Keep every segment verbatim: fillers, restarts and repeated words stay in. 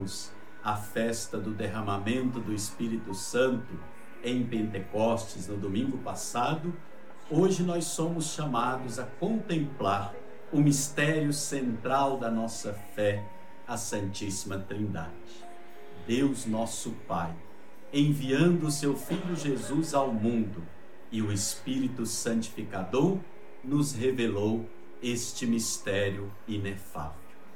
a festa do derramamento do Espírito Santo em Pentecostes no domingo passado, hoje nós somos chamados a contemplar o mistério central da nossa fé, a Santíssima Trindade. Deus nosso Pai, enviando o seu Filho Jesus ao mundo, e o Espírito Santificador nos revelou este mistério inefável.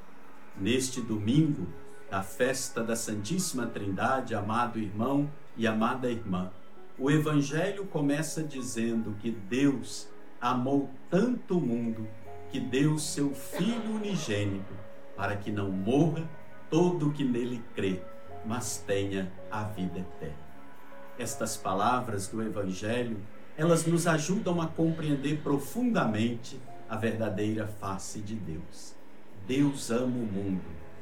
Neste domingo, da festa da Santíssima Trindade, amado irmão e amada irmã, o Evangelho começa dizendo que Deus amou tanto o mundo que deu seu Filho unigênito para que não morra todo o que nele crê, mas tenha a vida eterna. Estas palavras do Evangelho, elas nos ajudam a compreender profundamente a verdadeira face de Deus. Deus ama o mundo,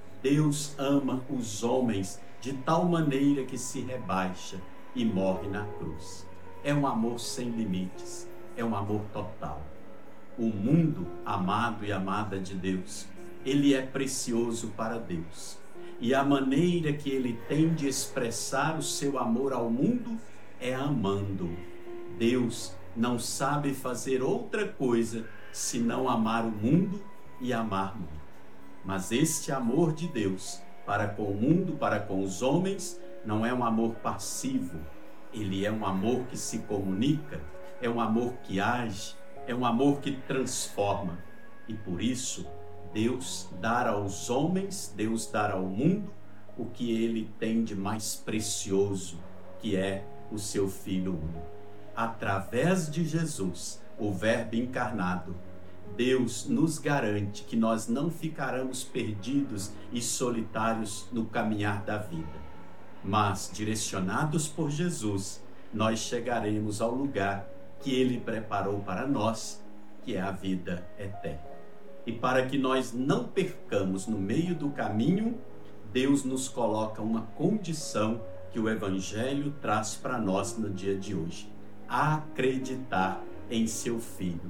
Deus ama os homens de tal maneira que se rebaixa e morre na cruz. É um amor sem limites, é um amor total. O mundo, amado e amada de Deus, ele é precioso para Deus. E a maneira que ele tem de expressar o seu amor ao mundo é amando-o. Deus não sabe fazer outra coisa senão amar o mundo e amar muito. Mas este amor de Deus para com o mundo, para com os homens, não é um amor passivo. Ele é um amor que se comunica, é um amor que age, é um amor que transforma. E por isso, Deus dá aos homens, Deus dá ao mundo o que ele tem de mais precioso, que é o seu Filho único. Através de Jesus, o Verbo encarnado, Deus nos garante que nós não ficaremos perdidos e solitários no caminhar da vida, mas, direcionados por Jesus, nós chegaremos ao lugar que ele preparou para nós, que é a vida eterna. E para que nós não percamos no meio do caminho, Deus nos coloca uma condição que o Evangelho traz para nós no dia de hoje: acreditar em seu Filho,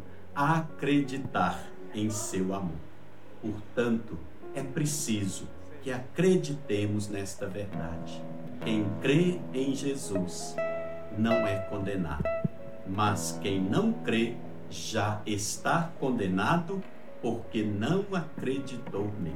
acreditar em seu amor. Portanto, é preciso que acreditemos nesta verdade. Quem crê em Jesus não é condenado, mas quem não crê já está condenado porque não acreditou nele.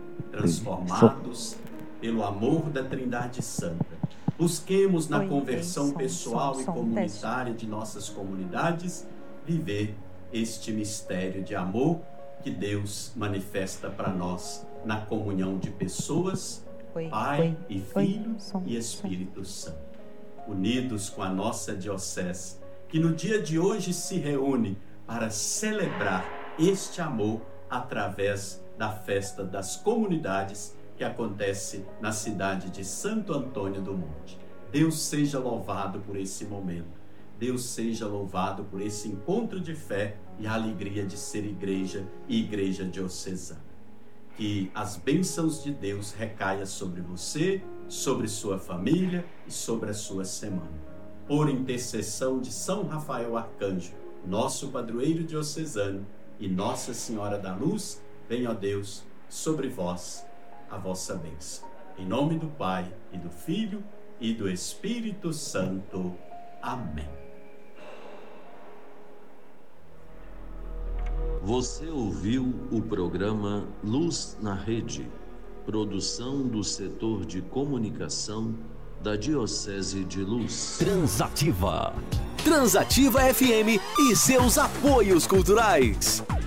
Transformados pelo amor da Trindade Santa, busquemos na conversão pessoal e comunitária de nossas comunidades viver este mistério de amor que Deus manifesta para nós na comunhão de pessoas, Pai e Filho e Espírito Santo. Unidos com a nossa diocese, que no dia de hoje se reúne para celebrar este amor através da festa das comunidades que acontece na cidade de Santo Antônio do Monte. Deus seja louvado por esse momento. Deus seja louvado por esse encontro de fé e a alegria de ser igreja e igreja diocesana. Que as bênçãos de Deus recaia sobre você, sobre sua família e sobre a sua semana. Por intercessão de São Rafael Arcanjo, nosso padroeiro diocesano, e Nossa Senhora da Luz, venha, ó Deus, sobre vós a vossa bênção. Em nome do Pai, e do Filho, e do Espírito Santo. Amém. Você ouviu o programa Luz na Rede, produção do setor de comunicação da Diocese de Luz. Transativa. Transativa F M e seus apoios culturais.